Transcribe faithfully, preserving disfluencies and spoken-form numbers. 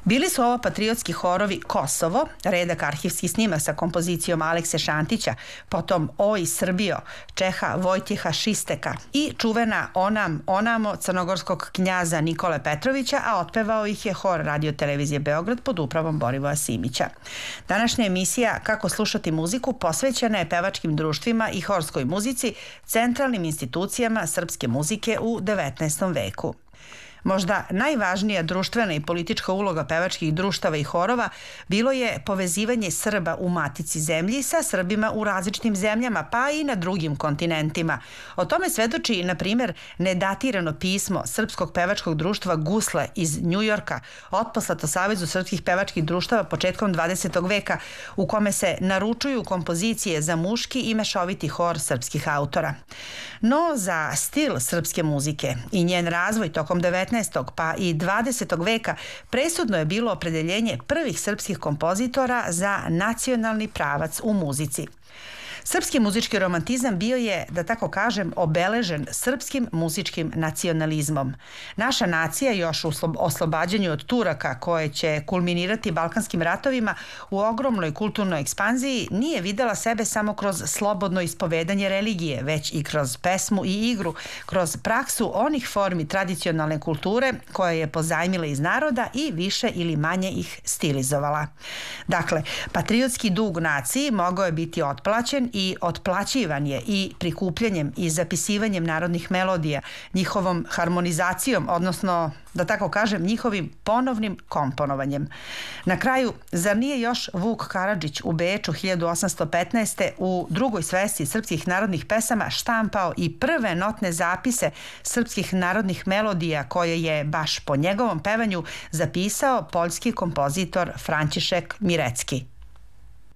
Bili su ovo patriotski horovi Kosovo, redak arhivski snimak sa kompozicijom Alekse Šantića, potom Oj Srbijo, Čeha Vojtjeha Šisteka i čuvena Onam Onamo crnogorskog knjaza Nikole Petrovića, a otpevao ih je hor Radio televizije Beograd pod upravom Borivoja Simića. Današnja emisija Kako slušati muziku posvećena je pevačkim društvima i horskoj muzici, centralnim institucijama srpske muzike u devetnaestom veku. Možda najvažnija društvena i politička uloga pevačkih društava i horova bilo je povezivanje Srba u matici zemlji sa Srbima u različitim zemljama, pa i na drugim kontinentima. O tome svedoči, na primjer, nedatirano pismo Srpskog pevačkog društva Gusle iz Njujorka, otposlato Savezu srpskih pevačkih društava početkom dvadesetog veka, u kome se naručuju kompozicije za muški i mešoviti hor srpskih autora. No, za stil srpske muzike i njen razvoj tokom devetnaestog pa i dvadesetog veka presudno je bilo opredeljenje prvih srpskih kompozitora za nacionalni pravac u muzici. Srpski muzički romantizam bio je, da tako kažem, obeležen srpskim muzičkim nacionalizmom. Naša nacija još u oslobađanju od Turaka, koje će kulminirati Balkanskim ratovima, u ogromnoj kulturnoj ekspanziji nije videla sebe samo kroz slobodno ispovedanje religije, već i kroz pesmu i igru, kroz praksu onih formi tradicionalne kulture koje je pozajmila iz naroda i više ili manje ih stilizovala. Dakle, patriotski dug naciji mogao je biti otplaćen i otplaćivan je i prikupljanjem i zapisivanjem narodnih melodija, njihovom harmonizacijom, odnosno, da tako kažem, njihovim ponovnim komponovanjem. Na kraju, zar nije još Vuk Karadžić u Beču hiljadu osamsto petnaeste. u drugoj svesci srpskih narodnih pesama štampao i prve notne zapise srpskih narodnih melodija koje je, baš po njegovom pevanju, zapisao poljski kompozitor František Mirecki.